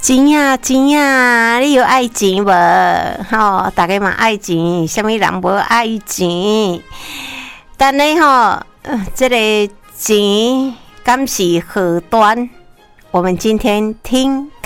钱啊钱啊，你有爱钱无？吼，大家嘛爱钱，什么人无爱钱？但呢吼，这个钱敢是何端？我们今天听